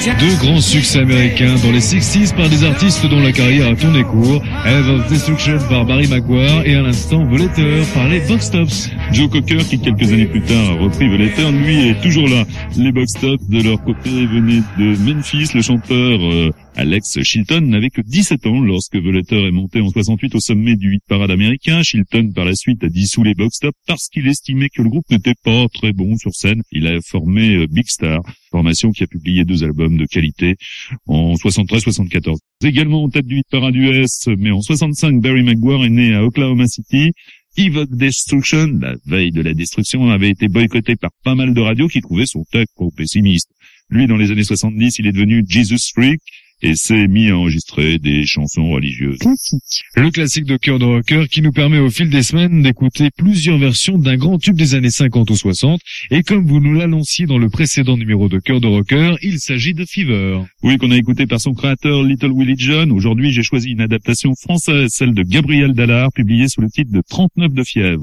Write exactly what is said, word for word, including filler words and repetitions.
Deux grands succès américains dans les sixties par des artistes dont la carrière a tourné court. Eve of Destruction par Barry Maguire et à l'instant The Letter par les Box Tops. Joe Cocker, qui quelques années plus tard a repris The Letter, lui est toujours là. Les Box Tops, de leur côté, venaient de Memphis. Le chanteur euh, Alex Chilton n'avait que dix-sept ans lorsque The Letter est monté en soixante-huit au sommet du hit parade américain. Chilton, par la suite, a dissous les Box Tops parce qu'il estimait que le groupe n'était pas très bon sur scène. Il a formé euh, Big Star, formation qui a publié deux albums de qualité en soixante-treize soixante-quatorze. Également en tête du hit parade U S, mais en soixante-cinq, Barry Maguire est né à Oklahoma City. Eve of Destruction, la veille de la destruction, avait été boycotté par pas mal de radios qui trouvaient son texte trop pessimiste. Lui, dans les années soixante-dix, il est devenu Jesus Freak et s'est mis à enregistrer des chansons religieuses. Le classique de Cœur de Rocker qui nous permet au fil des semaines d'écouter plusieurs versions d'un grand tube des années cinquante ou soixante. Et comme vous nous l'annonciez dans le précédent numéro de Cœur de Rocker, il s'agit de Fever. Oui, qu'on a écouté par son créateur Little Willie John. Aujourd'hui, j'ai choisi une adaptation française, celle de Gabriel Dallard, publiée sous le titre de trente-neuf de fièvre.